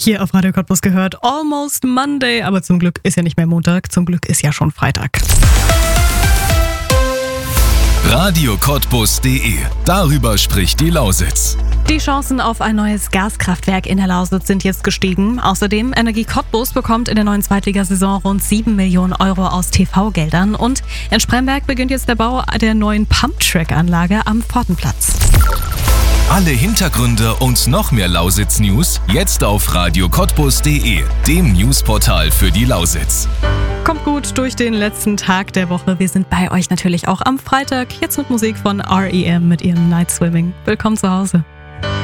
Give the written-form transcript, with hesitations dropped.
hier auf Radio Cottbus gehört. Almost Monday, aber zum Glück ist ja nicht mehr Montag, zum Glück ist ja schon Freitag. radiocottbus.de. Darüber spricht die Lausitz. Die Chancen auf ein neues Gaskraftwerk in der Lausitz sind jetzt gestiegen. Außerdem, Energie Cottbus bekommt in der neuen Zweitligasaison rund 7 Millionen Euro aus TV-Geldern. Und in Spremberg beginnt jetzt der Bau der neuen Pumptrack-Anlage am Pfortenplatz. Alle Hintergründe und noch mehr Lausitz-News jetzt auf radiocottbus.de, dem Newsportal für die Lausitz. Kommt gut durch den letzten Tag der Woche. Wir sind bei euch natürlich auch am Freitag. Jetzt mit Musik von R.E.M. mit ihrem Night Swimming. Willkommen zu Hause.